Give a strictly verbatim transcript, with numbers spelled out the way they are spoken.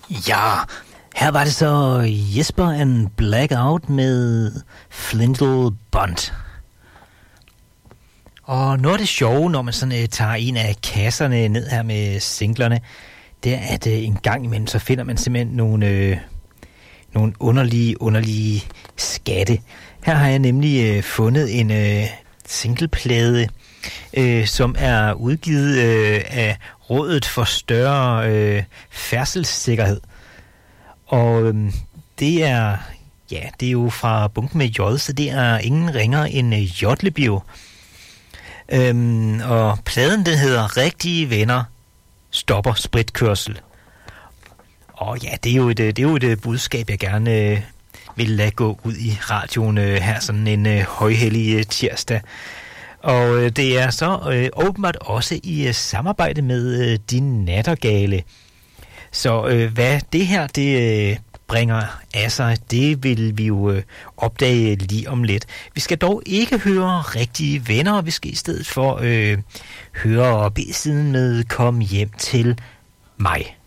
Ja, her var det så Jesper and Blackout med Flindle Bond. Og noget af det sjove, når man sådan uh, tager en af kasserne ned her med singlerne, det er, at uh, en gang imellem, så finder man simpelthen nogle, uh, nogle underlige, underlige skatte. Her har jeg nemlig uh, fundet en uh, singleplade, uh, som er udgivet uh, af Rådet for Større uh, Færdselssikkerhed. Og øhm, det er, ja, det er jo fra bunken med J, så det er ingen ringer end uh, Jotlebio. Øhm, og pladen, den hedder Rigtige Venner Stopper Spritkørsel. Og ja, det er jo et, det er jo et budskab, jeg gerne øh, vil lade gå ud i radioen øh, her sådan en øh, højhellig øh, tirsdag. Og øh, det er så øh, åbenbart også i øh, samarbejde med øh, Din Nattergale. Så øh, hvad det her, det øh, bringer af sig, det vil vi jo øh, opdage lige om lidt. Vi skal dog ikke høre Rigtige Venner, vi skal i stedet for øh, høre B-siden med Kom hjem til mig.